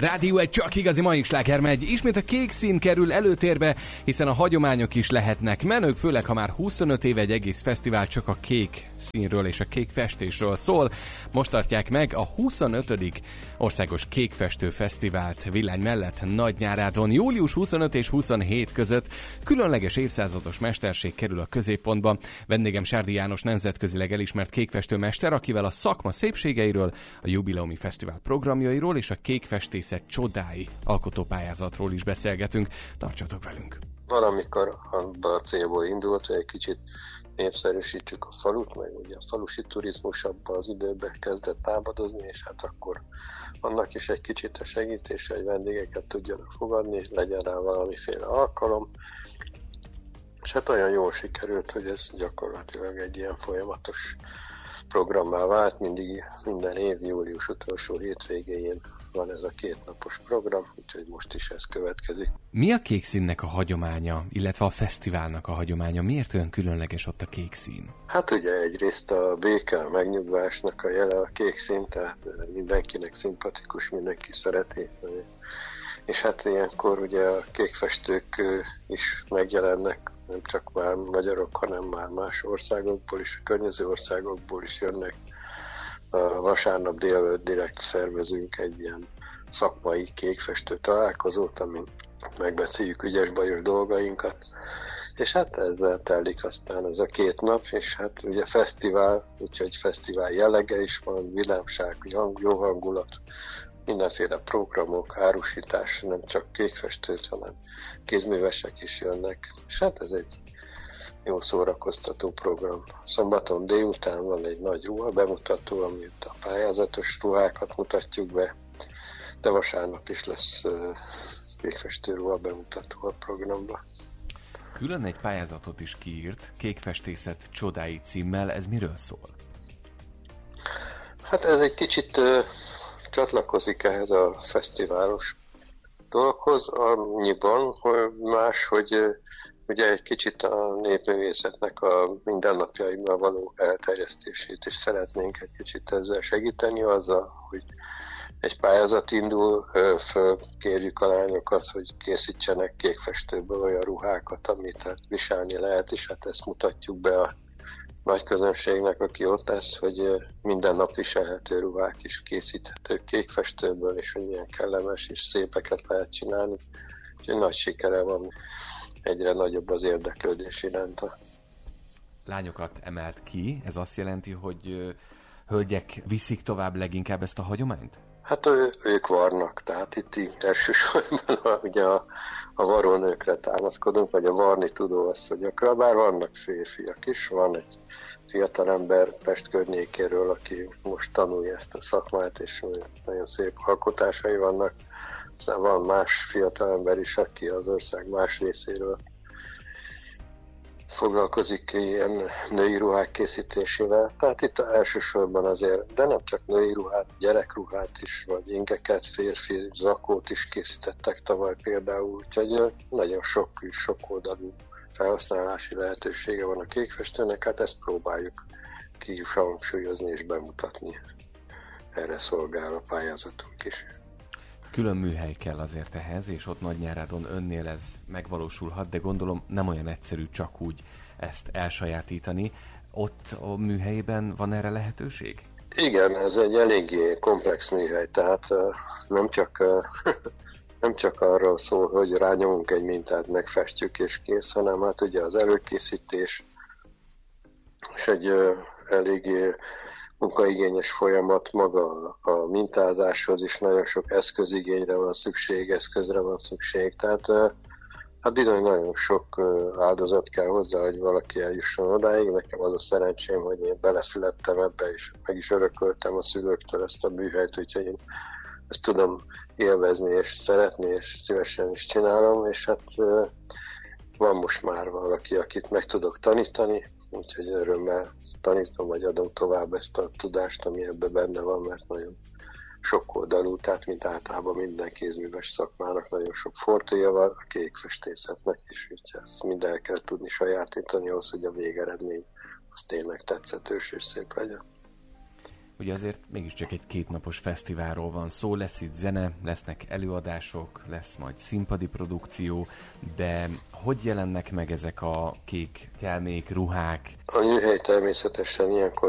Rádió egy csak igazi mai sláger megy. Ismét a kék szín kerül előtérbe, hiszen a hagyományok is lehetnek menők, főleg ha már 25 éve egy egész fesztivál csak a kék színről és a kék festésről szól. Most tartják meg a 25. Országos Kékfestő Fesztivált Villány mellett Nagynyárádon. Július 25 és 27 között különleges évszázados mesterség kerül a középpontba. Vendégem Sárdi János nemzetközileg elismert kékfestőmester, akivel a szakma szépségeiről, a jubileumi fesztivál programjairól és a kékfestészet csodái alkotópályázatról is beszélgetünk. Tartsatok velünk! Valamikor abban a célból indult, hogy egy kicsit népszerűsítsük a falut, meg ugye a falusi turizmus abban az időben kezdett támadozni, és hát akkor annak is egy kicsit a segítése, hogy vendégeket tudjanak fogadni, és legyen rá valamiféle alkalom. És hát olyan jól sikerült, hogy ez gyakorlatilag egy ilyen folyamatos programmá vált, minden év július utolsó hétvégén van ez a 2 napos program, úgyhogy most is ez következik. Mi a kék színnek a hagyománya, illetve a fesztiválnak a hagyománya? Miért olyan különleges ott a kék szín? Hát ugye egyrészt a béke, a megnyugvásnak a jele a kék szín, tehát mindenkinek szimpatikus, mindenki szereti. És hát ilyenkor ugye a kékfestők is megjelennek, nem csak már magyarok, hanem már más országokból is, a környező országokból is jönnek. A vasárnap délelőtt direkt szervezünk egy ilyen szakmai kékfestő találkozót, amin megbeszéljük ügyes-bajos dolgainkat. És hát ezzel telik aztán ez a 2 nap, és hát ugye fesztivál, úgyhogy fesztivál jellege is van, vidámság, jó hangulat, mindenféle programok, árusítás, nem csak kékfestőt, hanem kézművesek is jönnek. És hát ez egy jó szórakoztató program. Szombaton délután van egy nagy ruha bemutató, amit a pályázatos ruhákat mutatjuk be, de vasárnap is lesz kékfestő ruha bemutató a programban. Külön egy pályázatot is kiírt, Kékfestészet csodái címmel, ez miről szól? Hát ez egy kicsit csatlakozik ehhez a fesztiválos dologhoz, annyiban, hogy ugye egy kicsit a népművészetnek a mindennapjainkban való elterjesztését is szeretnénk egy kicsit ezzel segíteni, azzal, hogy egy pályázat indul, fölkérjük a lányokat, hogy készítsenek kékfestőből olyan ruhákat, amit viselni lehet, és hát ezt mutatjuk be a nagy közönségnek, aki ott lesz, hogy minden nap viselhető ruhák is készíthetők kékfestőből, és hogy milyen kellemes és szépeket lehet csinálni. Úgyhogy nagy sikere van, egyre nagyobb az érdeklődés iránta. Lányokat emelt ki, ez azt jelenti, hogy hölgyek viszik tovább leginkább ezt a hagyományt? Hát ők varnak, tehát itt elsősorban ugye a varrónőkre támaszkodunk, vagy a varni tudóasszonyokra, bár vannak férfiak is, van egy fiatalember Pest környékéről, aki most tanulja ezt a szakmát, és nagyon szép alkotásai vannak. Aztán van más fiatalember is, aki az ország más részéről foglalkozik ilyen női ruhák készítésével. Tehát itt elsősorban azért, de nem csak női ruhát, gyerekruhát is, vagy ingeket, férfi zakót is készítettek tavaly például, úgyhogy nagyon sok oldalú felhasználási lehetősége van a kékfestőnek, hát ezt próbáljuk kihangsúlyozni és bemutatni. Erre szolgál a pályázatunk is. Külön műhely kell azért ehhez, és ott Nagynyárádon önnél ez megvalósulhat, de gondolom nem olyan egyszerű csak úgy ezt elsajátítani. Ott a műhelyben van erre lehetőség? Igen, ez egy eléggé komplex műhely, tehát nem csak arról szól, hogy rányomunk egy mintát, megfestjük és kész, hanem hát ugye az előkészítés és egy eléggé munkaigényes folyamat, maga a mintázáshoz is nagyon sok eszközigényre van szükség, eszközre van szükség, tehát hát bizony nagyon sok áldozat kell hozzá, hogy valaki eljusson odáig. Nekem az a szerencsém, hogy én beleszülettem ebbe, és meg is örököltem a szülőktől ezt a műhelyt, úgyhogy én ezt tudom élvezni és szeretni, és szívesen is csinálom, és hát van most már valaki, akit meg tudok tanítani, úgyhogy örömmel tanítom, vagy adom tovább ezt a tudást, ami ebben benne van, mert nagyon sok oldalú, tehát mint általában minden kézműves szakmának nagyon sok fordulója van, a kékfestészetnek is, úgyhogy ezt mind el kell tudni sajátítani ahhoz, hogy a végeredmény az tényleg tetszetős és szép legyen. Ugye azért mégiscsak egy 2 napos fesztiválról van szó, lesz itt zene, lesznek előadások, lesz majd színpadi produkció, de hogy jelennek meg ezek a kék kelmék, ruhák? A műhely természetesen ilyenkor